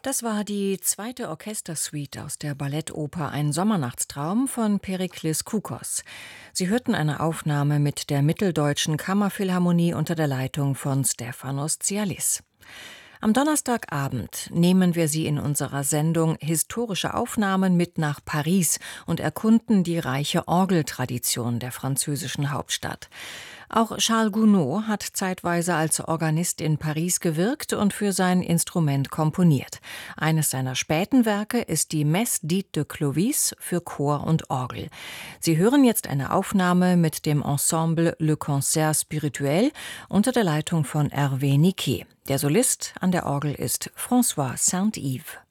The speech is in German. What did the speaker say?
Das war die zweite Orchestersuite aus der Ballettoper Ein Sommernachtstraum von Periklis Koukos. Sie hörten eine Aufnahme mit der Mitteldeutschen Kammerphilharmonie unter der Leitung von Stefanos Tsialis. Am Donnerstagabend nehmen wir Sie in unserer Sendung Historische Aufnahmen mit nach Paris und erkunden die reiche Orgeltradition der französischen Hauptstadt. Auch Charles Gounod hat zeitweise als Organist in Paris gewirkt und für sein Instrument komponiert. Eines seiner späten Werke ist die Messe dite de Clovis für Chor und Orgel. Sie hören jetzt eine Aufnahme mit dem Ensemble Le Concert Spirituel unter der Leitung von Hervé Niquet. Der Solist an der Orgel ist François Saint-Yves.